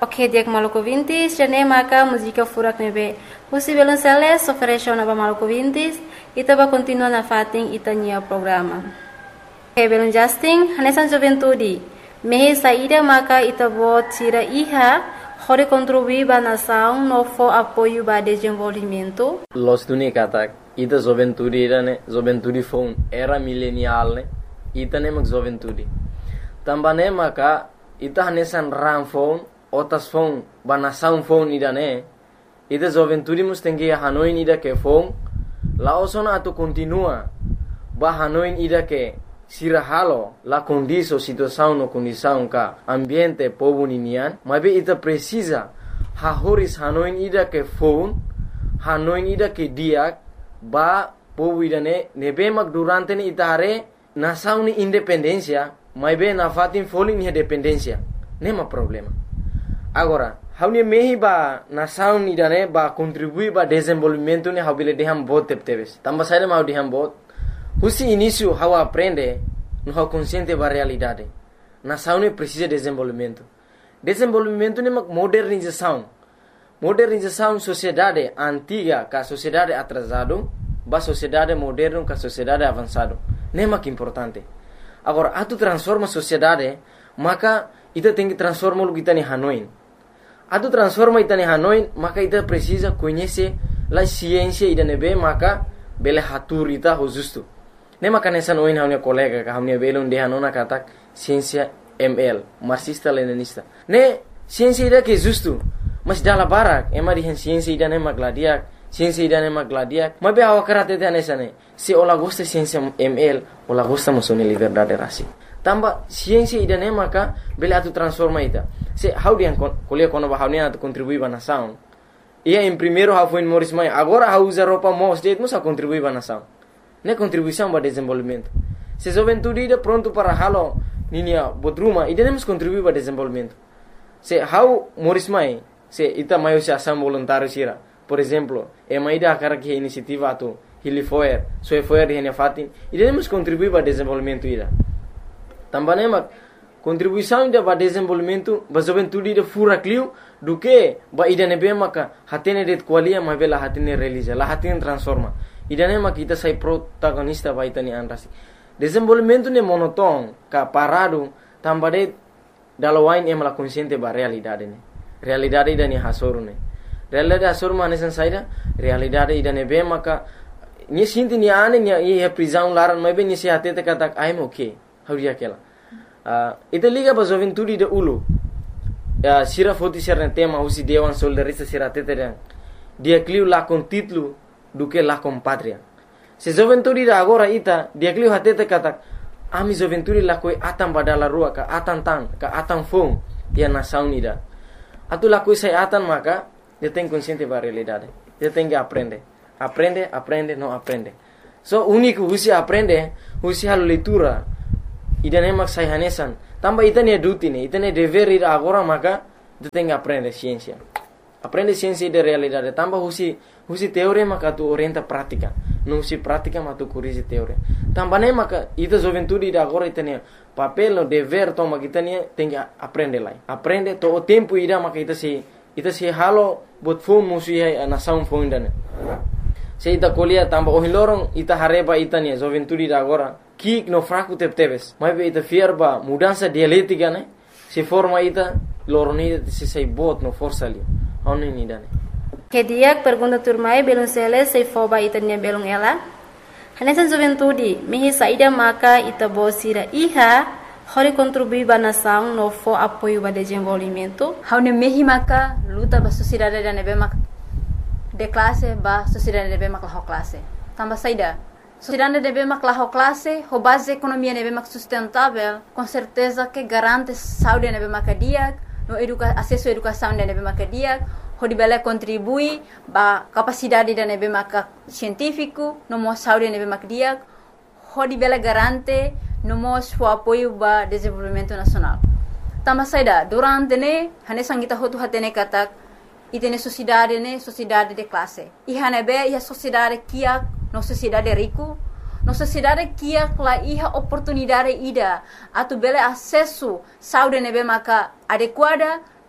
Ok, dia Maluku Vintis, jane maka música furak nebe. Husi Violonceles ofereceu na Maluku Vintis, ita ba continua na fating ita nia programa. Ok, Belon Justin, hanesan juventude. Mehe saída maka ita bo tira iha, hore contribuir ba nação no fo apoio ba desenvolvimento. Los dunia katak, ita juventude foi era milenial ne, ita ne mak juventude. Tambane maka ita hanesan ram phone, otas phone, ba nação phone ida ne, ita juventude mus tengi Hanoi ida ke phone, laosona atu continua, ba Hanoi ida ke sirahalo la condição situação no condição ka ambiente povo ninian, mas ita precisa hahoris Hanoi ida ke phone, Hanoi ida ke diak, ba povo ida ne nebe mak durante ni ita hare nação ni independência, mas bem na fatin foling ni dependência, nema problema. Agora, haunia mehi ba nação ida ne ba contribuir ba desenvolvimento ni habile deham bot tepteves. Tamba saída mau deham bot. Husi início how aprende, no how consciente ba realidade. Nação ni precisa desenvolvimento. Desenvolvimento ni mak modernização. Modernização sociedade antiga ka sociedade atrasado, ba sociedade moderno ka sociedade avançado. Nem mak importante. Agora, atu transforma sociedade, maka ita tem que transformar o que está em Hanoi. Atu transforma ita em Hanoi, maka ita precisa conhecer a ciência ida nebe, maka bele hatur ita ho justo. Ne maka nessa noin haunia colega ka haunia belon de hanona katak ciência ML, marxista leninista. Ne ciência ida que justo, mas dala barak, ema di ciência ida ne magladiak, ciência ida ne magladiak. Mas be awa karate te nessa ne. Se ola gosta ciência ML, ola gosta musone liberdade rasi. Tamba ciência ida ne maka bele atu transforma ita. Se how dia kuliah kono ba haunia atu contribui ba nação. Ia em primeiro how foi Morris Mai, agora how usa roupa mo state musa contribui ba nação. Ne contribuição ba desenvolvimento. Se juventude ida pronto para halo ninia bodruma, ida ne mus contribui ba desenvolvimento. Se how Morris Mai, se ita maio se ação voluntário sira. Por exemplo, ema ida akara que iniciativa atu Hili Foer, Soe Foer di hanya fatin, ida ne mus contribui ba desenvolvimento ida. Tambane mak contribuição ida ba desenvolvimento ba juventude ida fura clio do que ba ida ne be maka hatene det qualia ma bela hatene realiza la hatene transforma ida ne mak ita sai protagonista ba ita ni anrasi desenvolvimento ne monoton ka parado tambade dalawain em la consciente ba realidade ne realidade ida ni hasoru ne realidade hasoru manesan saida realidade ida ne be maka ni sinti ni ane ni e prisão laran ma be ni se hatete katak I'm okay hauria kela ita liga ba juventude de ulu sira foti serna tema usi dewan soldarista sira teteren dia cliu la con titlu do que la com patria se juventude de agora ita dia cliu hatete katak ami juventude la koi atam badala rua ka atan tang ka atan fong dia nação unida atu la koi sai atan maka dia tem consciente ba realidade dia tem que aprende não aprende so único usi aprende usi hal leitura ida nemak sai hanesan tamba ita ne duty ne ita ne dever ida agora maka tu tenga aprende ciência de realidade tamba husi teoria maka tu orienta prática não usi prática mas tu corrige teoria tamba ne maka ita juventude ida agora ita ne papel no dever toma kita ne tenga aprende lai aprende to o tempo ida maka ita se halo bot fon musi ai nação fon dane se ita kolia tamba o hilorong ita hareba ita ne juventude ida agora kik no fraco tepteves mas be ita fierba mudança dialética ne se forma ita loroni se sai bot no força ali oni ni dane Que dia pergunta turmai belum sele se foba ita nia belum ela hanesan juventude mehi saída maka ita bosira iha hore contribuir ba nação no fo apoio ba desenvolvimento haune mehi maka luta ba sociedade da nebe maka de classe ba sociedade nebe maka ho classe tamba saída sociedade nebe maka ho classe ho base economia nebe maka sustentável com certeza que garante saúde nebe maka dia no acesso à educação nebe maka dia ho dibele contribui ba capacidade da nebe maka científico no mo saúde nebe maka dia ho dibele garante no mo o apoio ba desenvolvimento nacional tamba saída durante ne hanesan kita hotu hatene katak itene sociedade de classe ihane be ia sociedade kia no sociedade rico no sociedade kia la iha oportunidade ida atu bele acesso saúde nebe maka adequada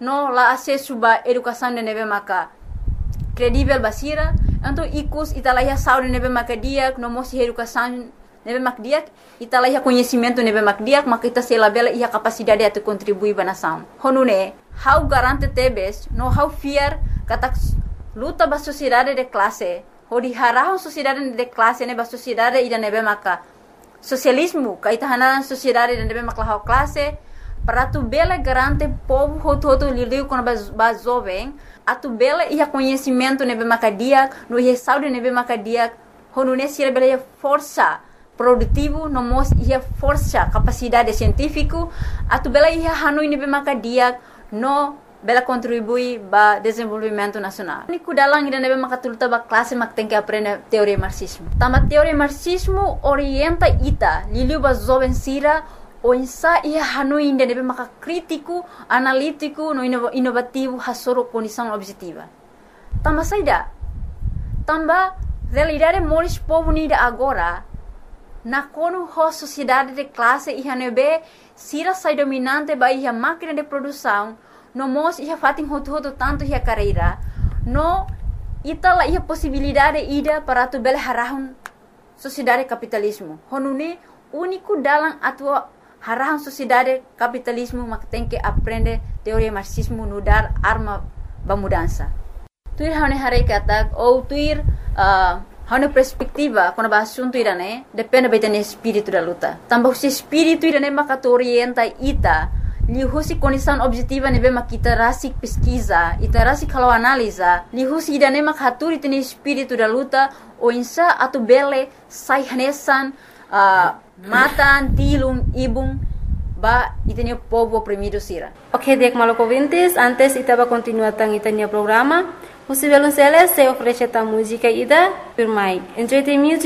no la acesso ba educação de nebe maka credível basira, então icus italahia saúde nebe maka diak, no mosi educação nebe mak diak, italahia conhecimento nebe mak diak, maka ita se labela ia capacidade de contribuir ba nação. Honune, how garante tebes, no how fear katak luta ba sociedade de classe, hodi harahon sociedade de classe ne ba sociedade ida nebe maka socialismo, kaita hanan sociedade de nebe maka how classe, para tu bela garante povo hoto liu quando ba jovem, a tu bela ia conhecimento nebe maka diak, no ia saúde nebe maka diak, honune se bela ia força produtivo, no mos ia força capacidade científico, a tu bela ia hanoi nebe maka diak, no bela contribui ba desenvolvimento nacional. Niku dalang ida nebe maka tuluta ba classe mak tem que aprender teoria marxismo. Tama teoria marxismo orienta ita liliu ba jovem sira o insa ia hanoi ida nebe maka crítico, analítico, no inovativo hasoro condição objetiva. Tamba saida. Tamba realidade moris povo nida agora na kono ho sociedade de classe ia nebe sira sai dominante ba ia máquina de produção no mos ia fatin hoto tanto ia carreira no itala ia possibilidade ida para tu bel harahun sociedade capitalismo honune único dalam atua harahun sociedade capitalismo mak tem que aprender teoria marxismo no dar arma ba mudança tuir hane hare katak ou tuir hane perspectiva quando ba assunto irane depende betene espírito da luta tambah se espírito irane maka orienta ita lihusi condição objetiva nebe makita rasik pesquisa ita rasik kalau analisa lihusi idane mak haturi tene espírito da luta o insa atu bele sai hanesan matan tilum ibung ba itene povo oprimido sira. Ok, dek maloko vintes, antes itaba continuar tang itania programa. Musivelun Celes se oferece ta música ida por Mike. Enjoy the music.